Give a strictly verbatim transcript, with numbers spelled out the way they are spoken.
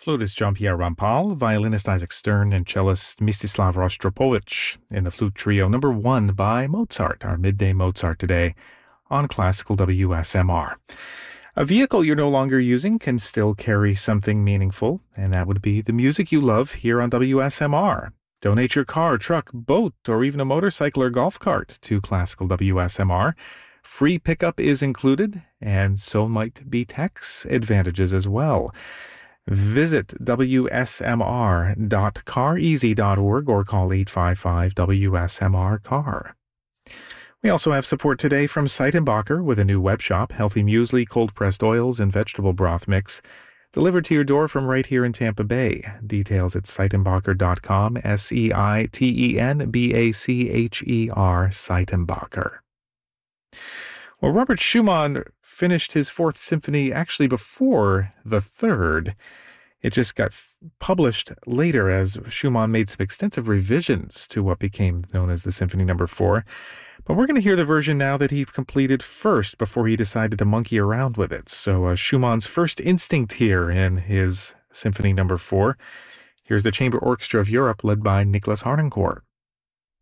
Flutist Jean-Pierre Rampal, violinist Isaac Stern, and cellist Mstislav Rostropovich in the Flute Trio number one by Mozart, our midday Mozart today on Classical W S M R. A vehicle you're no longer using can still carry something meaningful, and that would be the music you love here on W S M R. Donate your car, truck, boat, or even a motorcycle or golf cart to Classical W S M R. Free pickup is included, and so might be tax advantages as well. Visit w s m r dot car easy dot org or call eight five five W S M R car. We also have support today from Seitenbacher with a new web shop, healthy muesli, cold-pressed oils, and vegetable broth mix, delivered to your door from right here in Tampa Bay. Details at seitenbacher dot com, S E I T E N B A C H E R, Seitenbacher. Well, Robert Schumann finished his Fourth Symphony actually before the Third. It just got f- published later as Schumann made some extensive revisions to what became known as the Symphony Number Four. But we're going to hear the version now that he completed first before he decided to monkey around with it. So uh, Schumann's first instinct here in his Symphony Number Four. Here's the Chamber Orchestra of Europe led by Nicholas Harnoncourt.